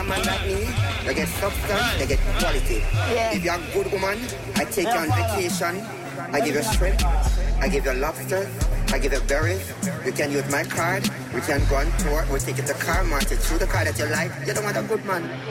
man like me, they get substance, they get quality. Yeah. If you're a good woman, I take you on vacation, I give you shrimp, I give you lobster, I give you berries. You can use my card, we can go on tour, we'll take you to car market, through the car that you like. You don't want a good man.